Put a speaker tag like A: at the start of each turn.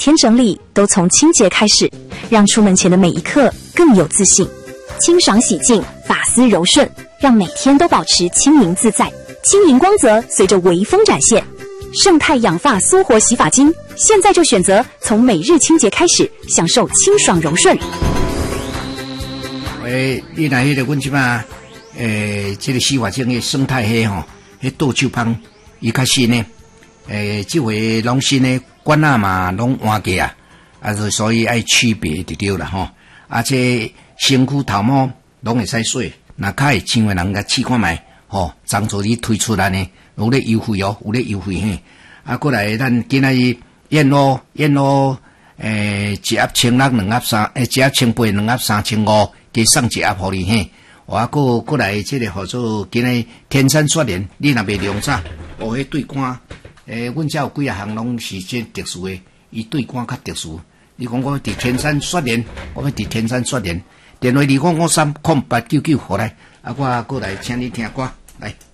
A: 天整理都从清洁开始，让出门前的每一刻更有自信。清爽洗净，发丝柔顺，让每天都保持轻盈自在。轻盈光泽随着微风展现。盛泰养发缩活洗发精，现在就选择从每日清洁开始，享受清爽柔顺。
B: 你若迄个阮即摆这个洗发精的生态迄吼，迄倒手芳伊较新呢，这回拢新的管仔嘛拢换过啊，所以爱区别就对了吼。这身躯头毛拢会使洗，若较会青的人甲试看卖吼，张助理推出来呢，有咧优惠哦，有咧优惠嘿。过来咱今仔日燕窝一盒1600，2盒3，一盒1800，2盒3500，加送一盒互你嘿。过来这个号做今仔天山雪莲，你若袂用早，迄对干，阮遮有几啊项拢是这特殊的，伊对干较特殊。你讲我伫天山雪莲，我要伫天山雪莲，电话255308999，互来，我过来请你听歌来。